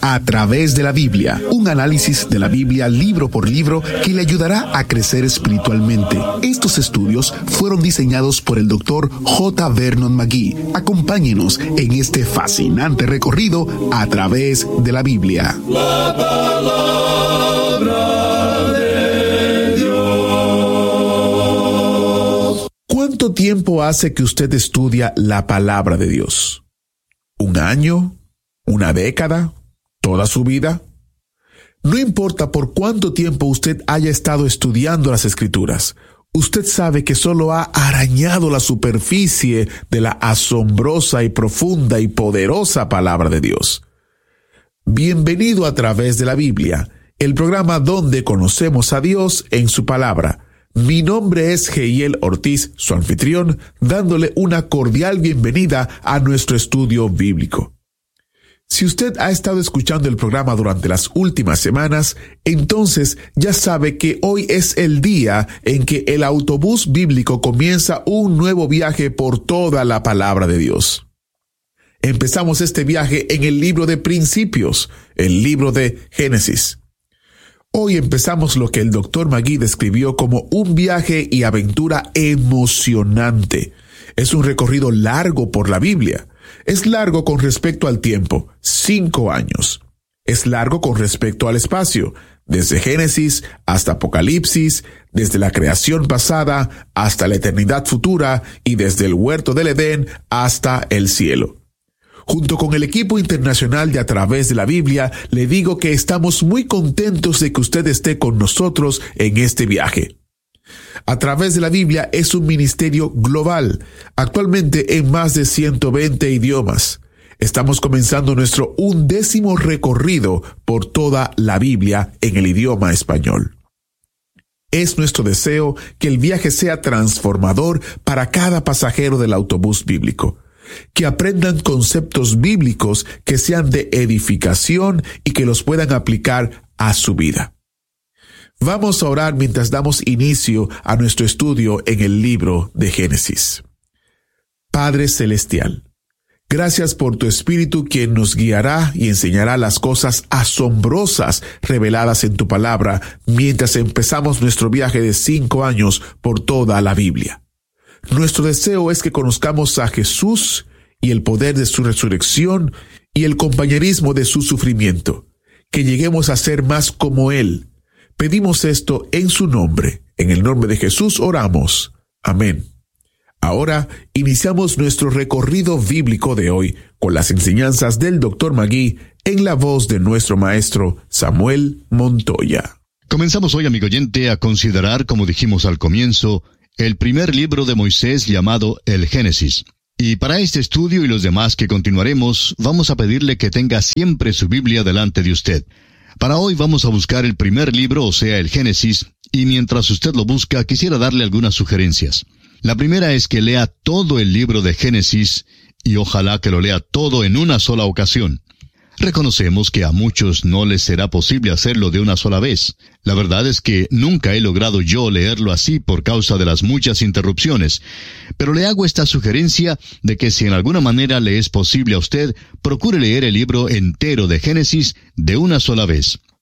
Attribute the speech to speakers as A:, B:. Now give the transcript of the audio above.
A: A través de la Biblia, un análisis de la Biblia libro por libro que le ayudará a crecer espiritualmente. Estos estudios fueron diseñados por el Dr. J. Vernon McGee. Acompáñenos en este fascinante recorrido a través de la Biblia.
B: La palabra de Dios.
A: ¿Cuánto tiempo hace que usted estudia la palabra de Dios? ¿Un año? ¿Una década? ¿Toda su vida? No importa por cuánto tiempo usted haya estado estudiando las Escrituras, usted sabe que solo ha arañado la superficie de la asombrosa y profunda y poderosa palabra de Dios. Bienvenido a través de la Biblia, el programa donde conocemos a Dios en su palabra. Mi nombre es Heiel Ortiz, su anfitrión, dándole una cordial bienvenida a nuestro estudio bíblico. Si usted ha estado escuchando el programa durante las últimas semanas, entonces ya sabe que hoy es el día en que el autobús bíblico comienza un nuevo viaje por toda la palabra de Dios. Empezamos este viaje en el libro de Principios, el libro de Génesis. Hoy empezamos lo que el Dr. McGee describió como un viaje y aventura emocionante. Es un recorrido largo por la Biblia. Es largo con respecto al tiempo, 5 años. Es largo con respecto al espacio, desde Génesis hasta Apocalipsis, desde la creación pasada hasta la eternidad futura y desde el huerto del Edén hasta el cielo. Junto con el equipo internacional de A Través de la Biblia, le digo que estamos muy contentos de que usted esté con nosotros en este viaje. A Través de la Biblia es un ministerio global, actualmente en más de 120 idiomas. Estamos comenzando nuestro 11º recorrido por toda la Biblia en el idioma español. Es nuestro deseo que el viaje sea transformador para cada pasajero del autobús bíblico, que aprendan conceptos bíblicos que sean de edificación y que los puedan aplicar a su vida. Vamos a orar mientras damos inicio a nuestro estudio en el libro de Génesis. Padre Celestial, gracias por tu Espíritu quien nos guiará y enseñará las cosas asombrosas reveladas en tu palabra mientras empezamos nuestro viaje de 5 años por toda la Biblia. Nuestro deseo es que conozcamos a Jesús y el poder de su resurrección y el compañerismo de su sufrimiento, que lleguemos a ser más como Él. Pedimos esto en su nombre. En el nombre de Jesús oramos. Amén. Ahora iniciamos nuestro recorrido bíblico de hoy con las enseñanzas del Dr. McGee en la voz de nuestro maestro Samuel Montoya.
C: Comenzamos hoy, amigo oyente, a considerar, como dijimos al comienzo, el primer libro de Moisés llamado el Génesis. Y para este estudio y los demás que continuaremos, vamos a pedirle que tenga siempre su Biblia delante de usted. Para hoy vamos a buscar el primer libro, o sea, el Génesis, y mientras usted lo busca, quisiera darle algunas sugerencias. La primera es que lea todo el libro de Génesis, y ojalá que lo lea todo en una sola ocasión. Reconocemos que a muchos no les será posible hacerlo de una sola vez. La verdad es que nunca he logrado yo leerlo así por causa de las muchas interrupciones. Pero le hago esta sugerencia de que si en alguna manera le es posible a usted, procure leer el libro entero de Génesis de una sola vez.